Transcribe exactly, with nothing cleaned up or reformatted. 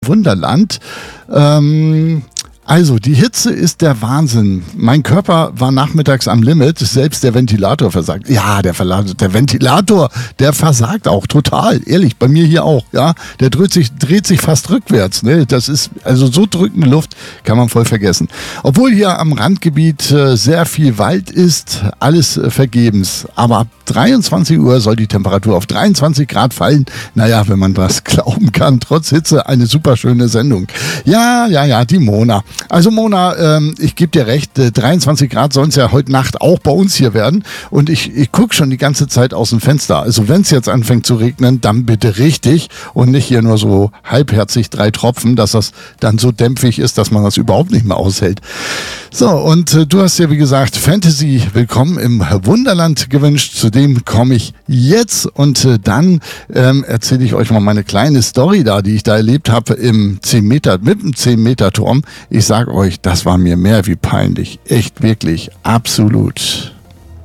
Wunderland. Ähm, also, die Hitze ist der Wahnsinn. Mein Körper war nachmittags am Limit, selbst der Ventilator versagt. Ja, der, Verla- der Ventilator, der versagt auch total, ehrlich, bei mir hier auch. Ja, der dreht sich, dreht sich fast rückwärts. Ne? Das ist, also so drückende Luft kann man voll vergessen. Obwohl hier am Randgebiet äh, sehr viel Wald ist, alles äh, vergebens. Aber ab dreiundzwanzig Uhr soll die Temperatur auf dreiundzwanzig Grad fallen. Naja, wenn man das glauben kann, trotz Hitze eine super schöne Sendung. Ja, ja, ja, die Mona. Also Mona, ähm, ich gebe dir recht, äh, dreiundzwanzig Grad sollen es ja heute Nacht auch bei uns hier werden. Und ich, ich gucke schon die ganze Zeit aus dem Fenster. Also wenn es jetzt anfängt zu regnen, dann bitte richtig und nicht hier nur so halbherzig drei Tropfen, dass das dann so dämpfig ist, dass man das überhaupt nicht mehr aushält. So, und äh, du hast ja wie gesagt Fantasy willkommen im Wunderland gewünscht. Zu dem komme ich jetzt und äh, dann ähm, erzähle ich euch mal meine kleine Story da, die ich da erlebt habe im zehn Meter, mit dem zehn Meter Turm. Ich sag euch, das war mir mehr wie peinlich. Echt, wirklich, absolut.